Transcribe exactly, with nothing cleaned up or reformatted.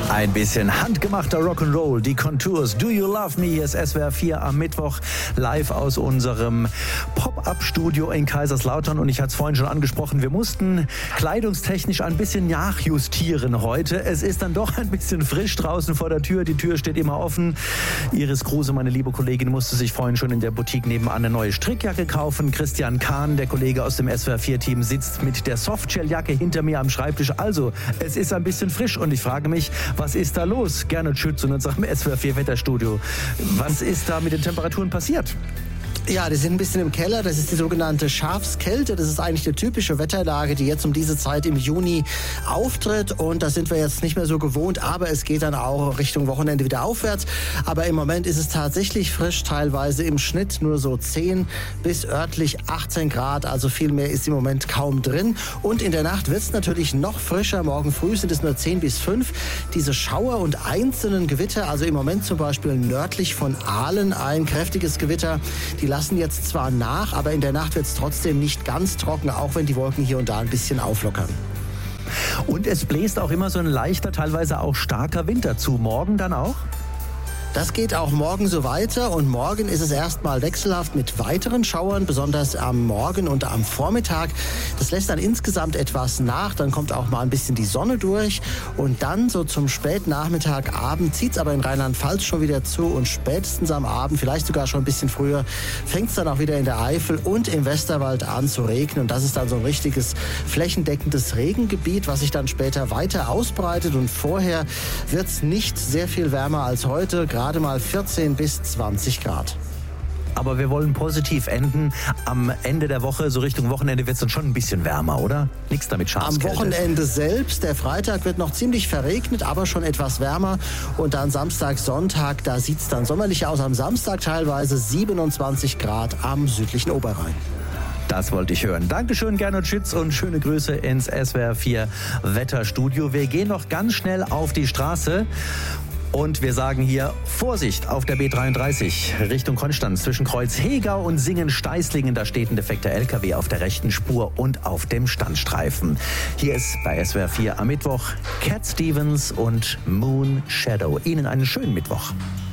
Ein bisschen handgemachter Rock'n'Roll, die Contours, Do You Love Me, hier ist S W R vier am Mittwoch, live aus unserem Pop-Up-Studio in Kaiserslautern. Und ich hatte es vorhin schon angesprochen, wir mussten kleidungstechnisch ein bisschen nachjustieren heute. Es ist dann doch ein bisschen frisch draußen vor der Tür, die Tür steht immer offen. Iris Kruse, meine liebe Kollegin, musste sich vorhin schon in der Boutique nebenan eine neue Strickjacke kaufen. Christian Kahn, der Kollege aus dem S W R vier Team, sitzt mit der Softshelljacke hinter mir am Schreibtisch. Also, es ist ein bisschen frisch und ich frage mich, was ist da los? Gernot Schütz und unserem S W R vier Wetterstudio. Was ist da mit den Temperaturen passiert? Ja, die sind ein bisschen im Keller. Das ist die sogenannte Schafskälte. Das ist eigentlich eine typische Wetterlage, die jetzt um diese Zeit im Juni auftritt. Und das sind wir jetzt nicht mehr so gewohnt. Aber es geht dann auch Richtung Wochenende wieder aufwärts. Aber im Moment ist es tatsächlich frisch, teilweise im Schnitt nur so zehn bis örtlich achtzehn Grad. Also viel mehr ist im Moment kaum drin. Und in der Nacht wird es natürlich noch frischer. Morgen früh sind es nur zehn bis fünf. Diese Schauer und einzelnen Gewitter, also im Moment zum Beispiel nördlich von Aalen ein kräftiges Gewitter, die lassen jetzt zwar nach, aber in der Nacht wird es trotzdem nicht ganz trocken, auch wenn die Wolken hier und da ein bisschen auflockern. Und es bläst auch immer so ein leichter, teilweise auch starker Wind dazu. Morgen dann auch? Das geht auch morgen so weiter und morgen ist es erstmal wechselhaft mit weiteren Schauern, besonders am Morgen und am Vormittag. Das lässt dann insgesamt etwas nach, dann kommt auch mal ein bisschen die Sonne durch und dann so zum Spätnachmittag, Abend zieht es aber in Rheinland-Pfalz schon wieder zu und spätestens am Abend, vielleicht sogar schon ein bisschen früher, fängt es dann auch wieder in der Eifel und im Westerwald an zu regnen und das ist dann so ein richtiges flächendeckendes Regengebiet, was sich dann später weiter ausbreitet und vorher wird es nicht sehr viel wärmer als heute, gerade mal vierzehn bis zwanzig Grad. Aber wir wollen positiv enden. Am Ende der Woche, so Richtung Wochenende, wird es dann schon ein bisschen wärmer, oder? Nichts damit Schafskälte. Am Wochenende selbst, der Freitag wird noch ziemlich verregnet, aber schon etwas wärmer. Und dann Samstag, Sonntag, da sieht es dann sommerlich aus. Am Samstag teilweise siebenundzwanzig Grad am südlichen Oberrhein. Das wollte ich hören. Dankeschön, Gernot Schütz, und schöne Grüße ins S W R vier Wetterstudio. Wir gehen noch ganz schnell auf die Straße. Und wir sagen hier Vorsicht auf der B dreiunddreißig Richtung Konstanz zwischen Kreuz Hegau und Singen-Steißlingen. Da steht ein defekter L K W auf der rechten Spur und auf dem Standstreifen. Hier ist bei S W R vier am Mittwoch Cat Stevens und Moon Shadow. Ihnen einen schönen Mittwoch.